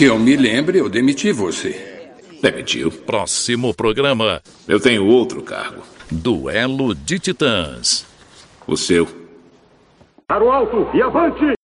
Que eu me lembre, eu demiti você. Demitiu? Próximo programa. Eu tenho outro cargo. Duelo de Titãs. O seu. Para o alto e avante!